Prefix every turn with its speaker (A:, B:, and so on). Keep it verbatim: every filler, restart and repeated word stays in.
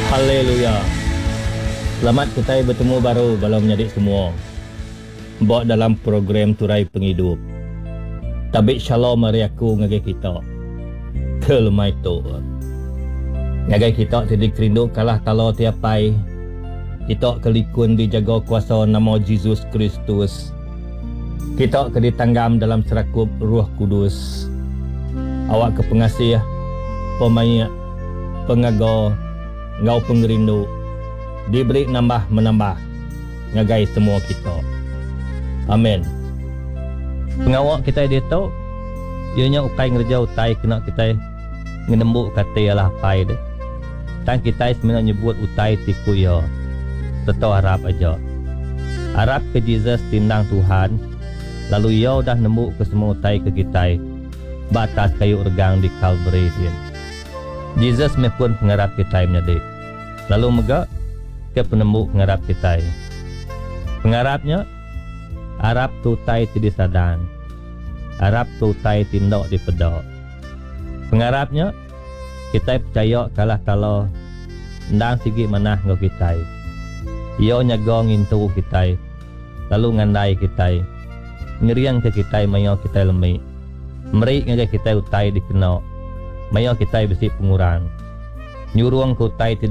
A: Haleluya. Selamat kita bertemu baru balau menyadik semua. Bawa dalam program Turai Penghidup. Tabik shalom mari aku ngagai kita. Kelemai tu. Ngagai kita tidak kerindu kalah talo tiapai. Kita kelikun dijaga kuasa nama Yesus Kristus. Kita ke ditanggam dalam serakup Ruh Kudus. Awak ke pengasih, pemain, pengaga, ngau pengerindu. Diberi nambah menambah. Ngagai semua kita. Amin. Pengawak kita dia tahu. Ianya ukai ngerja utai kena kita ngenembuk kata ialah pai dia. Tang kita sebenarnya nyebut utai tiku ya. Tetap harap aja. Harap ke Jesus tindang Tuhan. Lalu ia dah nembuk ke semua utai ke kita. Batas kayu regang di Calvary dia. Jesus mepun pengharap kita menjadi. Lalu mega ke penembuk pengharap kita. Pengharapnya harap tutai tidak sadan. Harap tutai tindak di pedok. Pengharapnya kita percaya kalah kalau ndang sigi manah ngau kita. Ia nyaga ngintu kita. Lalu ngandai kita. Ngeriang ke kita mayo kita lemik. Merik ngagai kita utai dikenal. Mayo kita besi pengurang. Nyuruang ku utai